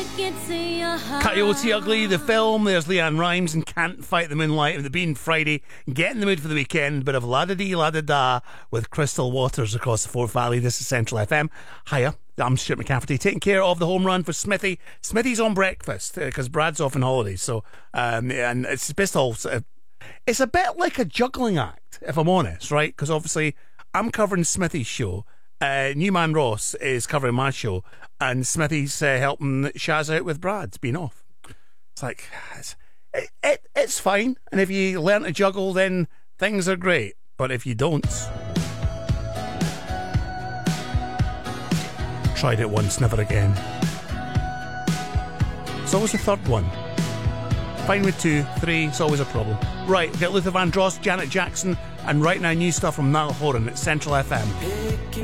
Coyote Ugly, the film. There's Leanne Rimes and Can't Fight the Moonlight. With it being Friday, get in the mood for the weekend. Bit of la-da-dee, la-da-da with Crystal Waters across the Forth Valley. This is Central FM. Hiya, I'm Stuart McCafferty, taking care of the home run for Smithy. Smithy's on breakfast because Brad's off on holidays. So, and it's best all. It's a bit like a juggling act, if I'm honest, right? Because obviously I'm covering Smithy's show. Newman Ross is covering my show, and Smithy's helping Shaz out with Brad's being off. It's like it's fine, and if you learn to juggle, then things are great. But if you don't, tried it once, never again. It's always the third one. Fine with 2, 3, it's always a problem. Right, we've got Luther Vandross, Janet Jackson, and right now new stuff from Niall Horan at Central FM.